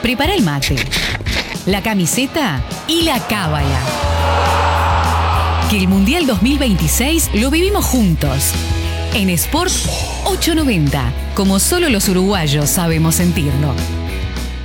Prepara el mate, la camiseta y la cábala. Que el Mundial 2026 lo vivimos juntos. En Sport 890, como solo los uruguayos sabemos sentirlo.